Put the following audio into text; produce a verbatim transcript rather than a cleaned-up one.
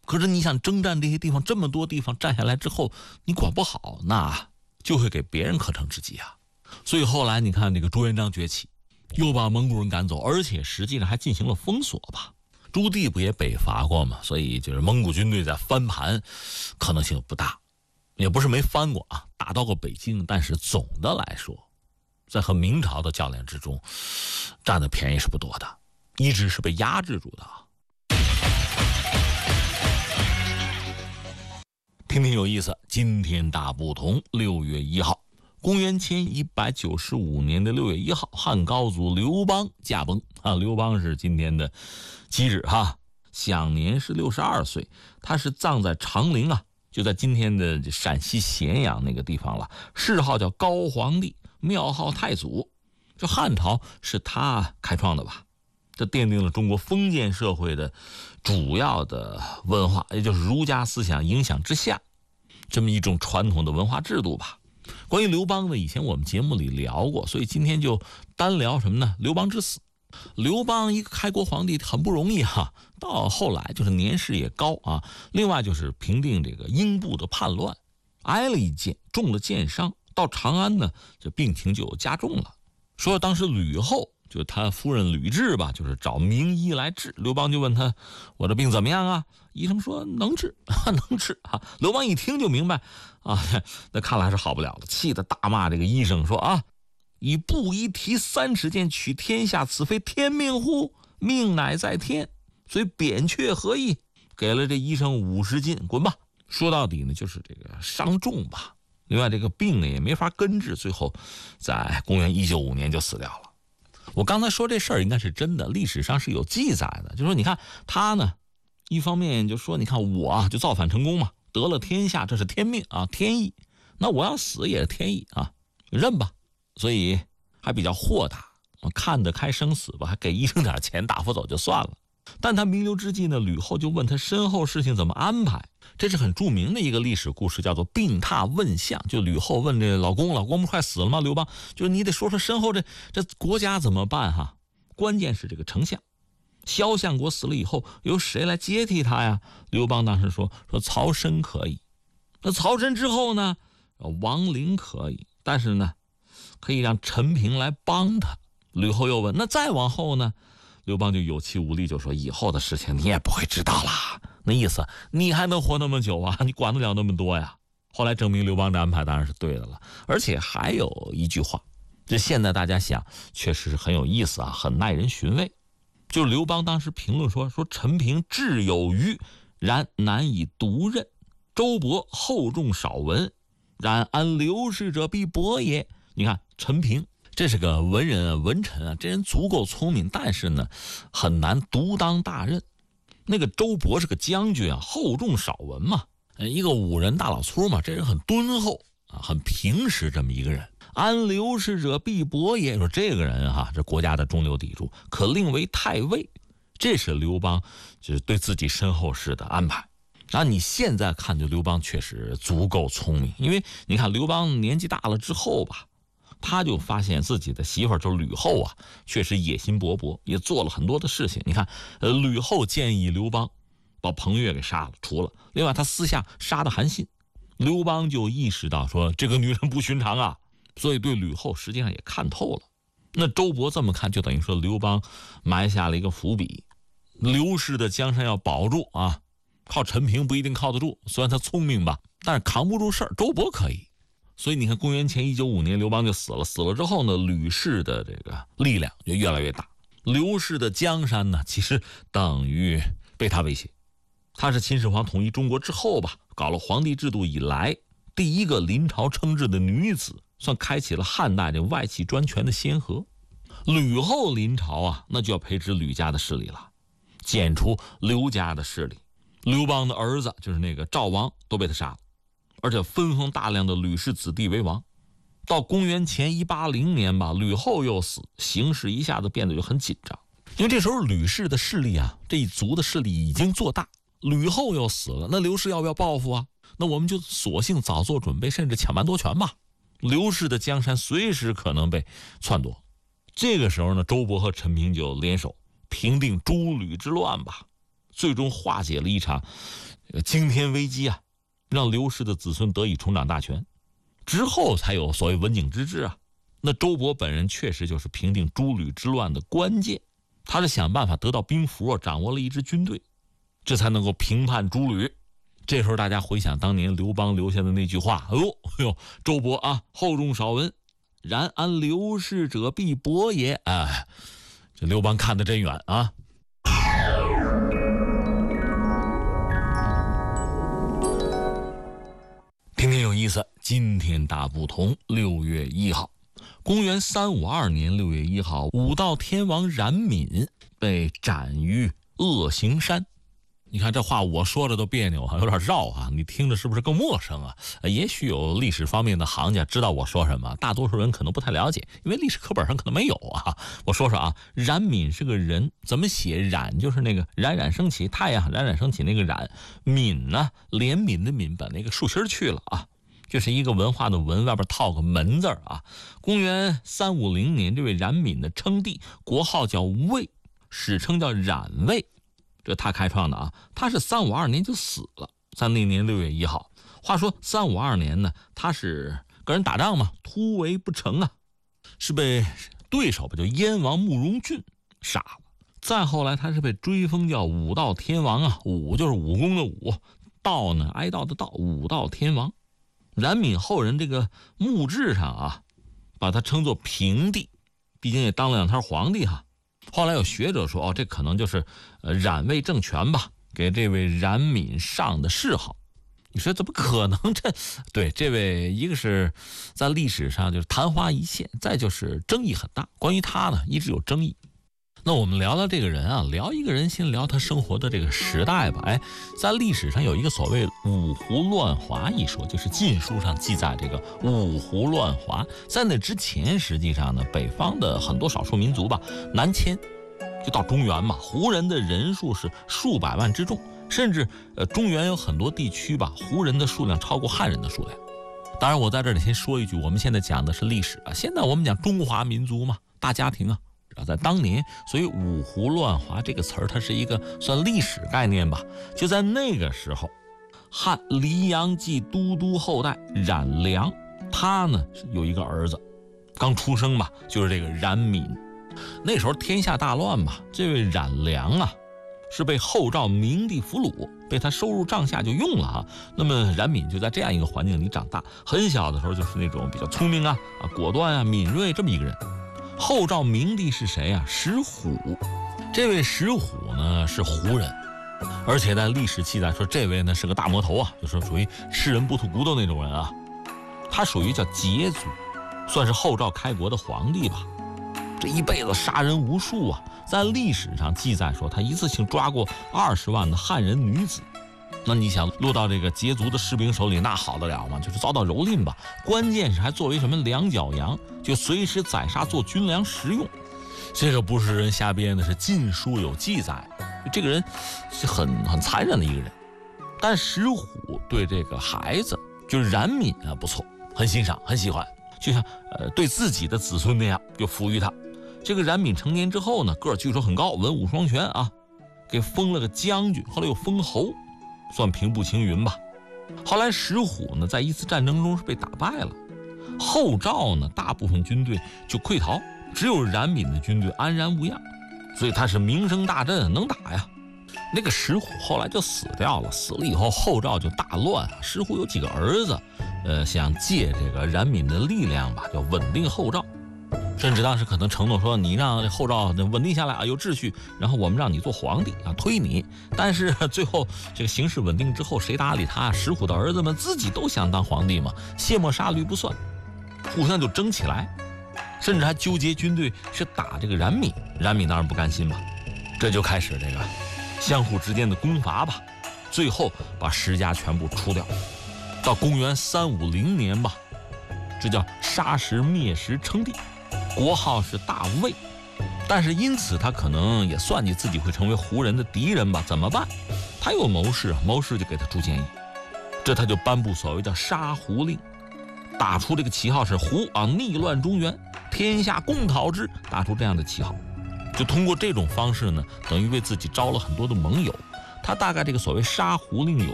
可是你想征战这些地方，这么多地方占下来之后，你管不好，那就会给别人可乘之机啊。所以后来你看这个朱元璋崛起，又把蒙古人赶走，而且实际上还进行了封锁吧。朱棣不也北伐过吗？所以就是蒙古军队在翻盘可能性不大，也不是没翻过啊，打到过北京，但是总的来说，在和明朝的较量之中，占的便宜是不多的，一直是被压制住的啊。听听有意思，今天大不同，六月一号，公元前一百九十五年的六月一号，汉高祖刘邦驾崩啊。刘邦是今天的吉日哈，享年是六十二岁。他是葬在长陵啊，就在今天的陕西咸阳那个地方了。谥号叫高皇帝，庙号太祖。这汉朝是他开创的吧？这奠定了中国封建社会的主要的文化，也就是儒家思想影响之下，这么一种传统的文化制度吧。关于刘邦呢，以前我们节目里聊过，所以今天就单聊什么呢？刘邦之死。刘邦一个开国皇帝很不容易哈、啊，到后来就是年事也高啊。另外就是平定这个英布的叛乱，挨了一箭，中了箭伤，到长安呢，这病情就加重了。说当时吕后，就他夫人吕雉吧，就是找名医来治。刘邦就问他：“我这病怎么样啊？”医生说：“能治，能治啊。”刘邦一听就明白啊，那看来是好不了了，气得大骂这个医生说：“啊，以布衣提三尺剑取天下，此非天命乎？命乃在天，所以扁鹊何意？”给了这医生五十斤，滚吧。说到底呢，就是这个伤重吧。另外这个病呢也没法根治，最后在公元一九五年就死掉了。我刚才说这事儿应该是真的，历史上是有记载的。就说你看他呢，一方面就说你看我啊就造反成功嘛，得了天下，这是天命啊，天意。那我要死也是天意啊，认吧。所以还比较豁达，看得开生死吧，还给医生点钱打发走就算了。但他弥留之际呢，吕后就问他身后事情怎么安排。这是很著名的一个历史故事，叫做病榻问相。就吕后问这老公，老公不快死了吗？刘邦就是你得说说身后这这国家怎么办哈？关键是这个丞相萧相国死了以后，由谁来接替他呀？刘邦当时说说曹参可以。那曹参之后呢？王陵可以，但是呢，可以让陈平来帮他。吕后又问，那再往后呢？刘邦就有气无力，就说以后的事情你也不会知道啦。那意思你还能活那么久啊？你管得了那么多呀？后来证明刘邦的安排当然是对的了。而且还有一句话，这现在大家想确实是很有意思啊，很耐人寻味。就是刘邦当时评论说，说陈平智有余，然难以独任；周勃厚重少闻，然安刘氏者必伯也。你看陈平这是个文人啊，文臣啊，这人足够聪明，但是呢很难独当大任。那个周勃是个将军啊，厚重少闻嘛，一个武人大老粗嘛，这人很敦厚啊，很平实这么一个人。安刘氏者必伯也，说这个人哈、啊，这国家的中流砥柱，可令为太尉。这是刘邦就是对自己身后事的安排。然后你现在看，就刘邦确实足够聪明，因为你看刘邦年纪大了之后吧，他就发现自己的媳妇儿就是吕后啊，确实野心勃勃，也做了很多的事情。你看，呃，吕后建议刘邦把彭越给杀了，除了另外他私下杀的韩信，刘邦就意识到说这个女人不寻常啊，所以对吕后实际上也看透了。那周勃这么看，就等于说刘邦埋下了一个伏笔，刘氏的江山要保住啊，靠陈平不一定靠得住，虽然他聪明吧，但是扛不住事儿，周勃可以。所以你看公元前一九五年刘邦就死了，死了之后呢，吕氏的这个力量就越来越大，刘氏的江山呢其实等于被他威胁。他是秦始皇统一中国之后吧，搞了皇帝制度以来第一个临朝称制的女子，算开启了汉代这外戚专权的先河。吕后临朝啊，那就要培植吕家的势力了，剪除刘家的势力。刘邦的儿子就是那个赵王都被他杀了，而且分封大量的吕氏子弟为王。到公元前一八零年吧，吕后又死，形势一下子变得就很紧张。因为这时候吕氏的势力啊，这一族的势力已经做大，吕后又死了，那刘氏要不要报复啊？那我们就索性早做准备，甚至抢蛮夺权吧。刘氏的江山随时可能被篡夺。这个时候呢，周勃和陈平就联手平定诸吕之乱吧。 最终化解了一场惊天危机啊，让刘氏的子孙得以重掌大权，之后才有所谓文景之治啊。那周勃本人确实就是平定诸吕之乱的关键，他是想办法得到兵符，掌握了一支军队，这才能够平叛诸吕。这时候大家回想当年刘邦留下的那句话，哎呦哎呦，周勃啊，厚重少闻，然安刘氏者必伯也。哎，这刘邦看得真远啊。听听有意思，今天大不同，六月一号，公元三五二年六月一号，武道天王冉闵被斩于恶行山。你看这话我说着都别扭啊，有点绕啊，你听着是不是更陌生啊？也许有历史方面的行家知道我说什么，大多数人可能不太了解，因为历史课本上可能没有啊。我说说啊，冉闵是个人，怎么写？冉就是那个冉冉升起，太阳冉冉升起那个冉，闵呢，怜悯的悯，把那个竖心去了啊，就是一个文化的文，外边套个门字啊。公元三五零年，这位冉闵的称帝，国号叫魏，史称叫冉魏。这他开创的啊，他是三五二年就死了，在那年六月一号。话说三五二年呢，他是跟人打仗嘛，突围不成啊，是被对手吧，就燕王慕容俊杀了。再后来他是被追封叫武道天王啊，武就是武功的武，道呢哀悼的道，武道天王。冉闵后人这个墓志上啊，把他称作平帝，毕竟也当了两摊皇帝哈。后来有学者说，哦，这可能就是呃冉魏政权吧，给这位冉闵上的谥号。你说怎么可能？这对这位一个是在历史上就是昙花一现，再就是争议很大。关于他呢，一直有争议。那我们聊聊这个人啊，聊一个人，先聊他生活的这个时代吧。哎，在历史上有一个所谓五胡乱华一说，就是《晋书》上记载这个五胡乱华。在那之前，实际上呢，北方的很多少数民族吧，南迁就到中原嘛，胡人的人数是数百万之众，甚至呃中原有很多地区吧，胡人的数量超过汉人的数量。当然，我在这里先说一句，我们现在讲的是历史啊，现在我们讲中华民族嘛，大家庭啊。在当年，所以五胡乱华这个词儿，它是一个算历史概念吧。就在那个时候，汉黎阳记都督后代冉良，他呢有一个儿子，刚出生吧，就是这个冉闵。那时候天下大乱吧，这位冉良啊，是被后赵明帝俘虏，被他收入帐下就用了哈。那么冉闵就在这样一个环境里长大，很小的时候就是那种比较聪明啊、啊果断啊、敏锐这么一个人。后赵明帝是谁啊？石虎。这位石虎呢是胡人，而且在历史记载说这位呢是个大魔头啊，就是属于吃人不吐骨头那种人啊。他属于叫羯族，算是后赵开国的皇帝吧。这一辈子杀人无数啊，在历史上记载说他一次性抓过二十万的汉人女子。那你想落到这个羯族的士兵手里，那好得了吗？就是遭到蹂躏吧。关键是还作为什么两脚羊，就随时宰杀做军粮食用。这个不是人瞎编的，是《晋书》有记载。这个人是很很残忍的一个人。但石虎对这个孩子，就是冉闵啊，不错，很欣赏，很喜欢，就像呃对自己的子孙那样，就抚育他。这个冉闵成年之后呢，个儿据说很高，文武双全啊，给封了个将军，后来又封侯。算平步青云吧。后来石虎呢，在一次战争中是被打败了，后赵呢，大部分军队就溃逃，只有冉闵的军队安然无恙，所以他是名声大振，能打呀。那个石虎后来就死掉了，死了以后后赵就大乱啊。石虎有几个儿子，呃，想借这个冉闵的力量吧，就稳定后赵。甚至当时可能承诺说，你让后赵稳定下来啊，有秩序，然后我们让你做皇帝啊，推你。但是最后这个形势稳定之后，谁搭理他？石虎的儿子们自己都想当皇帝嘛，卸磨杀驴不算，互相就争起来，甚至还纠结军队去打这个冉闵。冉闵当然不甘心嘛，这就开始这个相互之间的攻伐吧，最后把石家全部除掉。到公元三五零年吧，这叫杀石灭石称帝。国号是大魏，但是因此他可能也算计自己会成为胡人的敌人吧？怎么办？他有谋士，谋士就给他出建议，这他就颁布所谓的杀胡令，打出这个旗号是胡啊，逆乱中原，天下共讨之，打出这样的旗号，就通过这种方式呢，等于为自己招了很多的盟友。 他大概这个所谓杀胡令有